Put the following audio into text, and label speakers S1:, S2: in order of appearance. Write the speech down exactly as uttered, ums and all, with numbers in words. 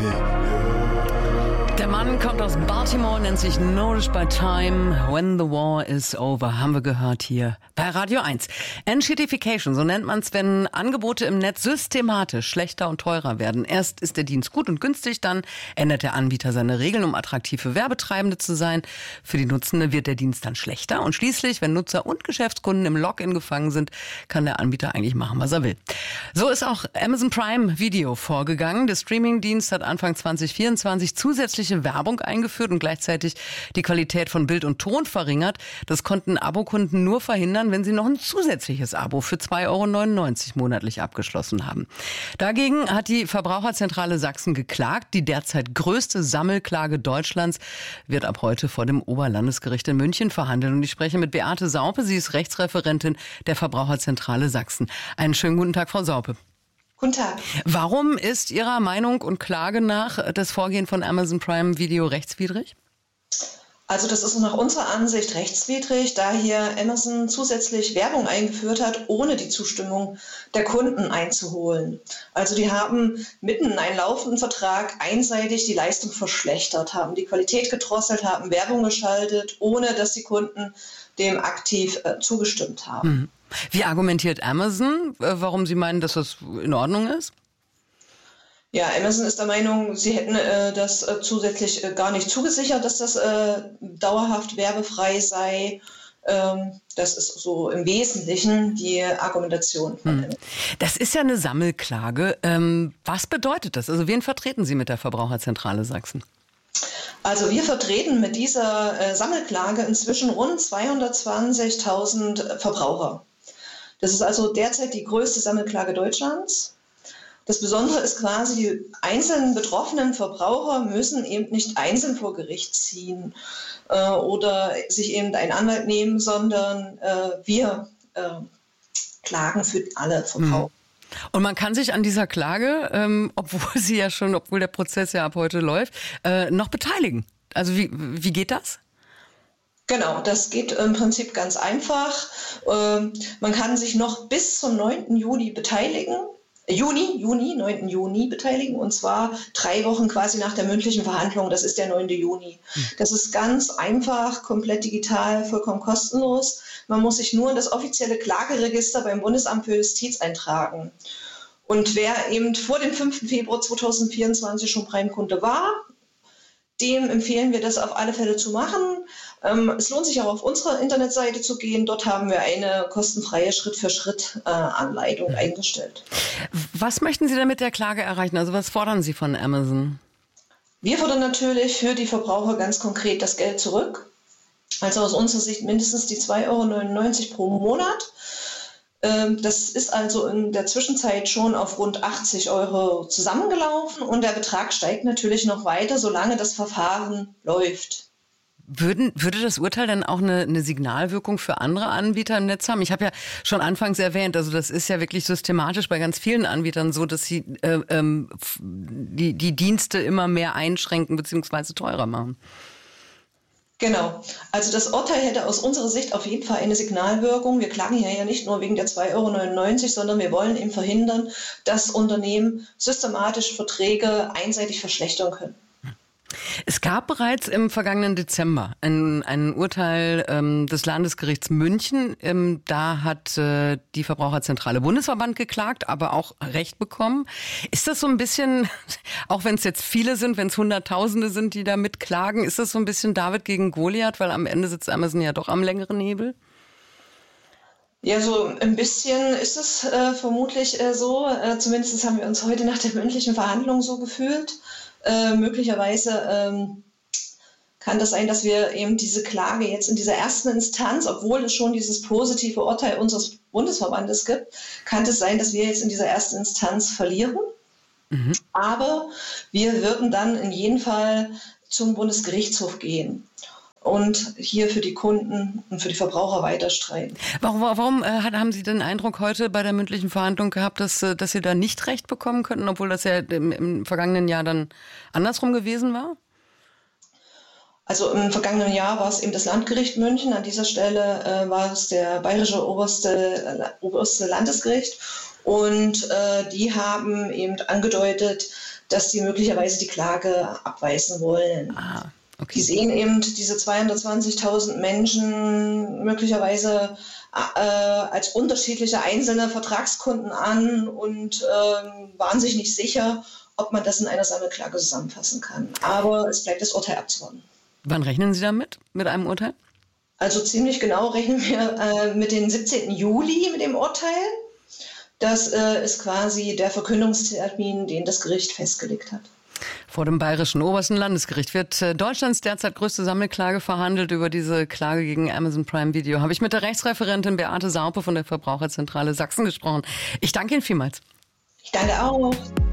S1: Der Mann kommt aus Baltimore, nennt sich Nourish by Time, When the War is Over, haben wir gehört hier bei Radio eins. Enshittification, so nennt man es, wenn Angebote im Netz systematisch schlechter und teurer werden. Erst ist der Dienst gut und günstig, dann ändert der Anbieter seine Regeln, um attraktiv für Werbetreibende zu sein. Für die Nutzende wird der Dienst dann schlechter und schließlich, wenn Nutzer und Geschäftskunden im Login gefangen sind, kann der Anbieter eigentlich machen, was er will. So ist auch Amazon Prime Video vorgegangen. Der Streamingdienst hat Anfang zwanzig vierundzwanzig zusätzliche Werbung eingeführt und gleichzeitig die Qualität von Bild und Ton verringert. Das konnten Abokunden nur verhindern, wenn sie noch ein zusätzliches Abo für zwei Euro neunundneunzig monatlich abgeschlossen haben. Dagegen hat die Verbraucherzentrale Sachsen geklagt. Die derzeit größte Sammelklage Deutschlands wird ab heute vor dem Oberlandesgericht in München verhandelt. Und ich spreche mit Beate Saupe. Sie ist Rechtsreferentin der Verbraucherzentrale Sachsen. Einen schönen guten Tag, Frau Saupe.
S2: Guten Tag.
S1: Warum ist Ihrer Meinung und Klage nach das Vorgehen von Amazon Prime Video rechtswidrig?
S2: Also das ist nach unserer Ansicht rechtswidrig, da hier Amazon zusätzlich Werbung eingeführt hat, ohne die Zustimmung der Kunden einzuholen. Also die haben mitten in einem laufenden Vertrag einseitig die Leistung verschlechtert, haben die Qualität gedrosselt, haben Werbung geschaltet, ohne dass die Kunden dem aktiv äh, zugestimmt haben.
S1: Mhm. Wie argumentiert Amazon, äh, warum Sie meinen, dass das in Ordnung ist?
S2: Ja, Amazon ist der Meinung, sie hätten äh, das äh, zusätzlich äh, gar nicht zugesichert, dass das äh, dauerhaft werbefrei sei. Ähm, das ist so im Wesentlichen die Argumentation von Amazon.
S1: Das ist ja eine Sammelklage. Ähm, was bedeutet das? Also wen vertreten Sie mit der Verbraucherzentrale Sachsen?
S2: Also wir vertreten mit dieser äh, Sammelklage inzwischen rund zweihundertzwanzigtausend Verbraucher. Das ist also derzeit die größte Sammelklage Deutschlands. Das Besondere ist quasi, die einzelnen betroffenen Verbraucher müssen eben nicht einzeln vor Gericht ziehen äh, oder sich eben einen Anwalt nehmen, sondern äh, wir äh, klagen für alle Verbraucher.
S1: Und man kann sich an dieser Klage, ähm, obwohl sie ja schon, obwohl der Prozess ja ab heute läuft, äh, noch beteiligen. Also wie, wie geht das?
S2: Genau, das geht im Prinzip ganz einfach. Ähm, man kann sich noch bis zum neunten Juni beteiligen. Juni, Juni, neunten Juni beteiligen, und zwar drei Wochen quasi nach der mündlichen Verhandlung, das ist der neunte Juni. Das ist ganz einfach, komplett digital, vollkommen kostenlos. Man muss sich nur in das offizielle Klageregister beim Bundesamt für Justiz eintragen. Und wer eben vor dem fünften Februar zweitausendvierundzwanzig schon Prime-Kunde war, dem empfehlen wir das auf alle Fälle zu machen. Ähm, es lohnt sich auch auf unsere Internetseite zu gehen. Dort haben wir eine kostenfreie Schritt-für-Schritt-Anleitung äh, eingestellt.
S1: Was möchten Sie denn mit der Klage erreichen? Also was fordern Sie von Amazon?
S2: Wir fordern natürlich für die Verbraucher ganz konkret das Geld zurück. Also aus unserer Sicht mindestens die zwei Euro neunundneunzig pro Monat. Das ist also in der Zwischenzeit schon auf rund achtzig Euro zusammengelaufen und der Betrag steigt natürlich noch weiter, solange das Verfahren läuft.
S1: Würden, würde das Urteil dann auch eine, eine Signalwirkung für andere Anbieter im Netz haben? Ich habe ja schon anfangs erwähnt, also das ist ja wirklich systematisch bei ganz vielen Anbietern so, dass sie äh, ähm, die, die Dienste immer mehr einschränken bzw. teurer machen.
S2: Genau. Also das Urteil hätte aus unserer Sicht auf jeden Fall eine Signalwirkung. Wir klagen hier ja nicht nur wegen der zwei Euro neunundneunzig, sondern wir wollen eben verhindern, dass Unternehmen systematisch Verträge einseitig verschlechtern können.
S1: Es gab bereits im vergangenen Dezember ein, ein Urteil ähm, des Landesgerichts München. Ähm, da hat äh, die Verbraucherzentrale Bundesverband geklagt, aber auch Recht bekommen. Ist das so ein bisschen, auch wenn es jetzt viele sind, wenn es Hunderttausende sind, die da mitklagen, ist das so ein bisschen David gegen Goliath, weil am Ende sitzt Amazon ja doch am längeren Hebel?
S2: Ja, so ein bisschen ist es äh, vermutlich äh, so. Äh, zumindest haben wir uns heute nach der mündlichen Verhandlung so gefühlt. Äh, möglicherweise ähm, kann das sein, dass wir eben diese Klage jetzt in dieser ersten Instanz, obwohl es schon dieses positive Urteil unseres Bundesverbandes gibt, kann es sein, dass wir jetzt in dieser ersten Instanz verlieren. Mhm. Aber wir würden dann in jedem Fall zum Bundesgerichtshof gehen und hier für die Kunden und für die Verbraucher weiter streiten.
S1: Warum, warum äh, haben Sie den Eindruck heute bei der mündlichen Verhandlung gehabt, dass, dass Sie da nicht Recht bekommen könnten, obwohl das ja im, im vergangenen Jahr dann andersrum gewesen war?
S2: Also im vergangenen Jahr war es eben das Landgericht München. An dieser Stelle äh, war es der bayerische oberste, äh, oberste Landesgericht. Und äh, die haben eben angedeutet, dass sie möglicherweise die Klage abweisen wollen.
S1: Ah, okay.
S2: Die sehen eben diese zweihundertzwanzigtausend Menschen möglicherweise äh, als unterschiedliche einzelne Vertragskunden an und äh, waren sich nicht sicher, ob man das in einer Sammelklage zusammenfassen kann. Aber es bleibt das Urteil abzuwarten.
S1: Wann rechnen Sie damit, mit einem Urteil?
S2: Also ziemlich genau rechnen wir äh, mit dem siebzehnten Juli mit dem Urteil. Das äh, ist quasi der Verkündungstermin, den das Gericht festgelegt hat.
S1: Vor dem Bayerischen Obersten Landesgericht wird äh, Deutschlands derzeit größte Sammelklage verhandelt. Über diese Klage gegen Amazon Prime Video habe ich mit der Rechtsreferentin Beate Saupe von der Verbraucherzentrale Sachsen gesprochen. Ich danke Ihnen vielmals.
S2: Ich danke auch.